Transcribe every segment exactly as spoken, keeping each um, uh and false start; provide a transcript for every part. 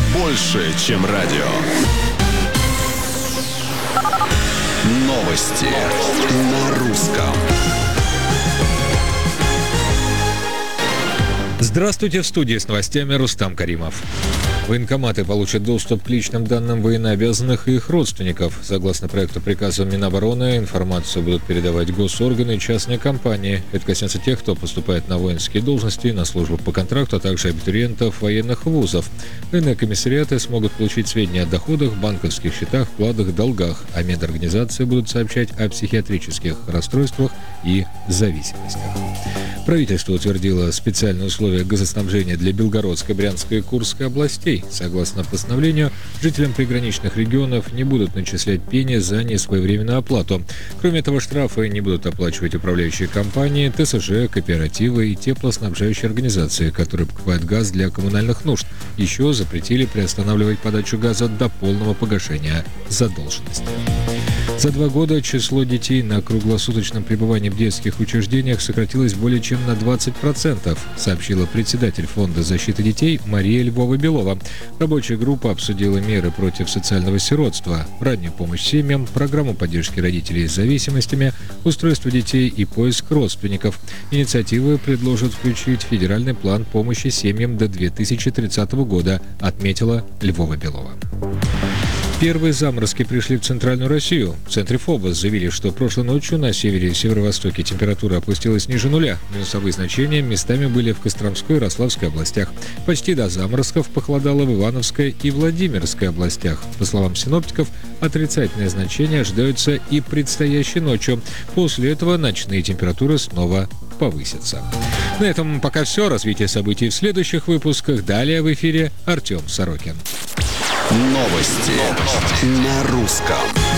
больше, чем радио. Новости на русском. Здравствуйте, в студии с новостями Рустам Каримов. Военкоматы получат доступ к личным данным военнообязанных и их родственников. Согласно проекту приказа Минобороны, информацию будут передавать госорганы и частные компании. Это коснется тех, кто поступает на воинские должности, на службу по контракту, а также абитуриентов военных вузов. Военные комиссариаты смогут получить сведения о доходах, банковских счетах, вкладах, долгах, а медорганизации будут сообщать о психиатрических расстройствах и зависимостях. Правительство утвердило специальные условия газоснабжения для Белгородской, Брянской и Курской областей. Согласно постановлению, жителям приграничных регионов не будут начислять пени за несвоевременную оплату. Кроме того, штрафы не будут оплачивать управляющие компании, ТСЖ, кооперативы и теплоснабжающие организации, которые покупают газ для коммунальных нужд. Еще запретили приостанавливать подачу газа до полного погашения задолженности. За два года число детей на круглосуточном пребывании в детских учреждениях сократилось более чем на двадцать процентов, сообщила председатель Фонда защиты детей Мария Львова-Белова. Рабочая группа обсудила меры против социального сиротства, раннюю помощь семьям, программу поддержки родителей с зависимостями, устройство детей и поиск родственников. Инициативы предложат включить федеральный план помощи семьям до две тысячи тридцатого года, отметила Львова-Белова. Первые заморозки пришли в Центральную Россию. В центре ФОБОС заявили, что прошлой ночью на севере и северо-востоке температура опустилась ниже нуля. Минусовые значения местами были в Костромской и Рославской областях. Почти до заморозков похолодало в Ивановской и Владимирской областях. По словам синоптиков, отрицательные значения ожидаются и предстоящей ночью. После этого ночные температуры снова повысятся. На этом пока все. Развитие событий в следующих выпусках. Далее в эфире Артем Сорокин. Новости, Новости. На русском.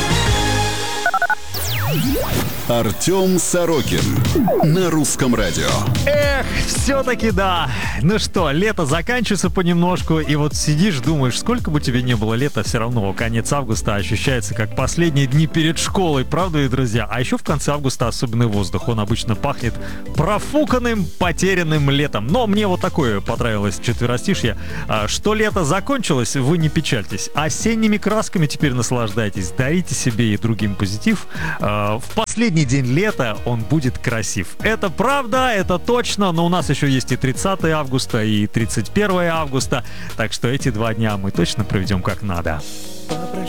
Артем Сорокин. На русском радио. Эх, все-таки да. Ну что, лето заканчивается понемножку, и вот сидишь, думаешь, сколько бы тебе не было лета, все равно конец августа ощущается как последние дни перед школой, правда, и друзья? А еще в конце августа особенный воздух, он обычно пахнет профуканным, потерянным летом. Но мне вот такое понравилось четверостишье. Что лето закончилось, вы не печальтесь. Осенними красками теперь наслаждайтесь, дарите себе и другим позитив. В последний день лета он будет красив. Это правда, это точно, но у нас еще есть и тридцатое августа, и тридцать первое августа, так что эти два дня мы точно проведем как надо.